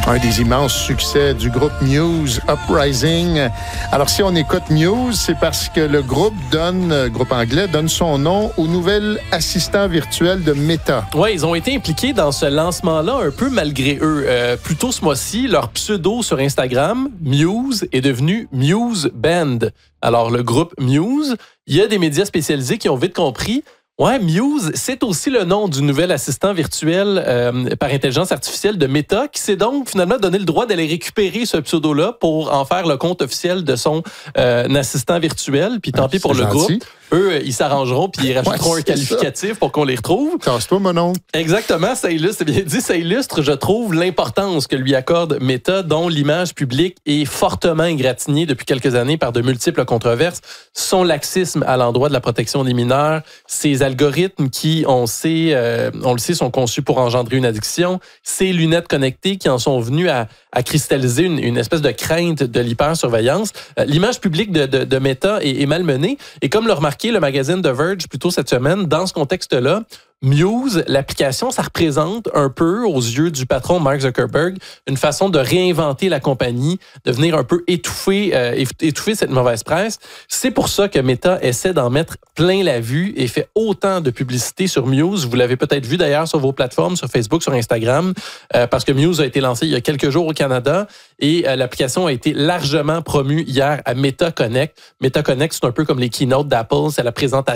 Un des immenses succès du groupe Muse, Uprising. Alors, si on écoute Muse, c'est parce que le groupe anglais, donne son nom au nouvel assistant virtuel de Meta. Oui, ils ont été impliqués dans ce lancement-là un peu malgré eux. Plus tôt ce mois-ci, leur pseudo sur Instagram, Muse, est devenu Muse Band. Alors, le groupe Muse, il y a des médias spécialisés qui ont vite compris. Ouais, Muse, c'est aussi le nom du nouvel assistant virtuel par intelligence artificielle de Meta, qui s'est donc finalement donné le droit d'aller récupérer ce pseudo-là pour en faire le compte officiel de son assistant virtuel. Puis tant pis pour le groupe. Eux, ils s'arrangeront puis ils rajouteront un qualificatif pour qu'on les retrouve. C'est pas mon nom. Exactement, ça illustre, c'est bien dit, ça illustre, je trouve, l'importance que lui accorde Meta, dont l'image publique est fortement égratignée depuis quelques années par de multiples controverses. Son laxisme à l'endroit de la protection des mineurs, ses algorithmes qui, on le sait, sont conçus pour engendrer une addiction, ses lunettes connectées qui en sont venues à cristalliser une espèce de crainte de l'hypersurveillance. L'image publique de Meta est malmenée. Et comme le remarquait le magazine The Verge plus tôt cette semaine, dans ce contexte-là, Muse, l'application, ça représente un peu, aux yeux du patron Mark Zuckerberg, une façon de réinventer la compagnie, de venir un peu étouffer cette mauvaise presse. C'est pour ça que Meta essaie d'en mettre plein la vue et fait autant de publicité sur Muse. Vous l'avez peut-être vu d'ailleurs sur vos plateformes, sur Facebook, sur Instagram, parce que Muse a été lancé il y a quelques jours au Canada et l'application a été largement promue hier à Meta Connect. Meta Connect, c'est un peu comme les keynotes d'Apple, c'est la présentation